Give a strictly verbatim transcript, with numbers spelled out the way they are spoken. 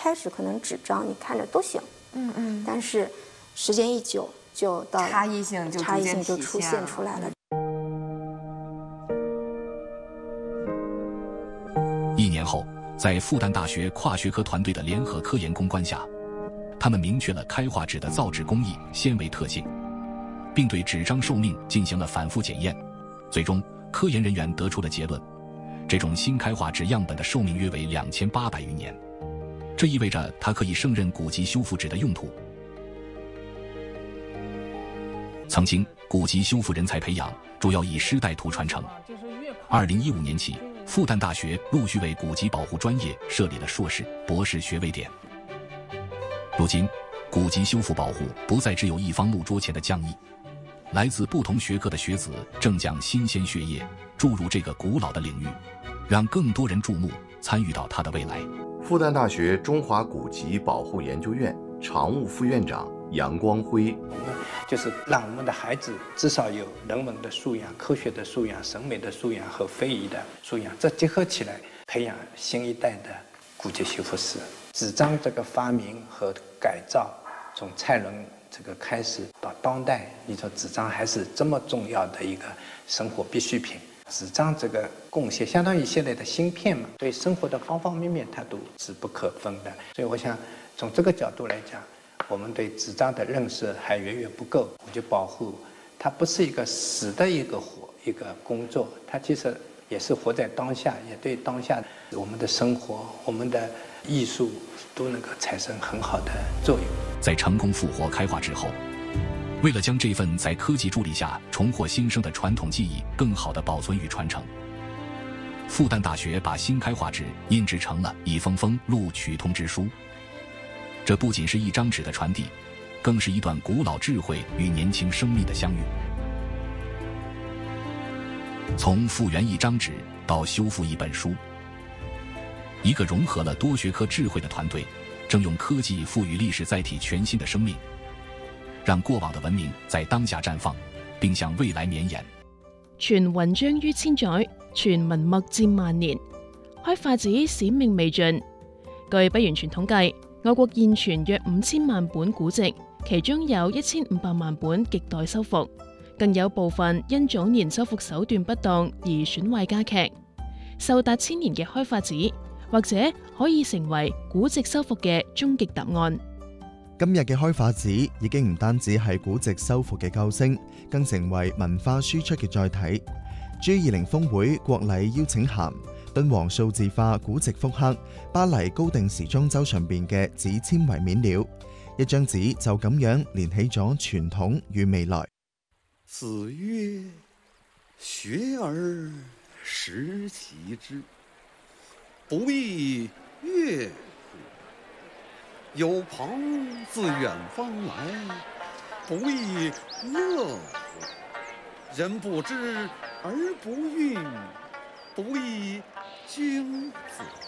开始可能纸张你看着都行， 嗯嗯， 但是时间一久就到差异性就差异性就逐渐体出现了现出来了。 一年后，在复旦大学跨学科团队的联合科研攻关下，他们明确了开画纸的造纸工艺、纤维特性，并对纸张寿命进行了反复检验。最终，科研人员得出了结论：这种新开画纸样本的寿命约为两千八百余年，这意味着它可以胜任古籍修复纸的用途。曾经，古籍修复人才培养主要以师带徒传承。二零一五年起，复旦大学陆续为古籍保护专业设立了硕士、博士学位点。如今，古籍修复保护不再只有一方木桌前的匠艺，来自不同学科的学子正将新鲜血液注入这个古老的领域，让更多人注目，参与到它的未来。 复旦大学中华古籍保护研究院常务副院长杨光辉， 就是让我们的孩子至少有人文的素养、科学的素养、审美的素养和非遗的素养，这结合起来，培养新一代的古籍修复师。纸张这个发明和改造，从蔡伦这个开始到当代，你说纸张还是这么重要的一个生活必需品。纸张这个贡献相当于现在的芯片嘛，对生活的方方面面它都是不可分的。所以我想从这个角度来讲，我们对纸张的认识还远远不够。我就保护它不是一个死的一个活一个工作，它其实也是活在当下，也对当下我们的生活、我们的艺术都能够产生很好的作用。 在成功复活开画纸后，为了将这份在科技助力下重获新生的传统技艺更好地保存与传承，复旦大学把新开画纸印制成了一封封录取通知书。这不仅是一张纸的传递，更是一段古老智慧与年轻生命的相遇。从复原一张纸到修复一本书，一个融合了多学科智慧的团队，正用科技赋予历史载体全新的生命，讓過往的文明在當下綻放，並向未來綿延。 傳雲章於千載，傳文墨佔萬年。開畫紙使命未盡。據不完全統計，我國現存約五千萬本古籍，其中有一千五百萬本亟待修復，更有部分因早年修復手段不當而損壞加劇。壽達千年嘅開畫紙，或者可以成為古籍修復嘅終極答案。 今日嘅開畫紙已經唔單止係古籍修復嘅救星，更成為文化輸出嘅載體。G 二零峰會國禮邀請函，敦煌數字化古籍復刻巴黎高定時裝周上邊嘅紙纖維面料，一張紙就咁樣連起咗傳統與未來。 子曰：學而時習之，不亦說乎？有朋自遠方來，不亦樂乎？人不知而不愠，不亦君子。